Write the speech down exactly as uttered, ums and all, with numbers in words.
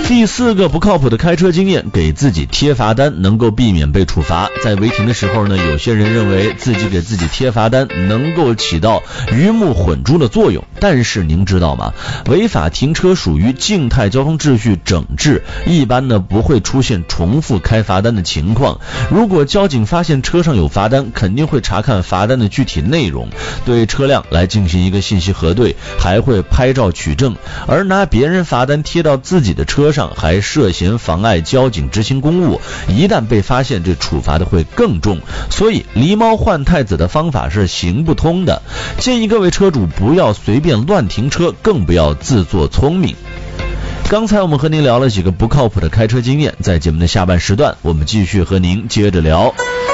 第四个不靠谱的开车经验，给自己贴罚单能够避免被处罚。在违停的时候呢，有些人认为自己给自己贴罚单能够起到鱼目混珠的作用，但是您知道吗？违法停车属于静态交通秩序整治，一般呢不会出现重复开罚单的情况。如果交警发现车上有罚单，肯定会查看罚单的具体内容，对车辆来进行一个信息核对，还会拍照取证。而拿别人罚单贴到自己的车上，还涉嫌妨碍交警执行公务，一旦被发现，这处罚的会更重。所以狸猫换太子的方法是行不通的。建议各位车主不要随便乱停车，更不要自作聪明。刚才我们和您聊了几个不靠谱的开车经验，在节目的下半时段，我们继续和您接着聊。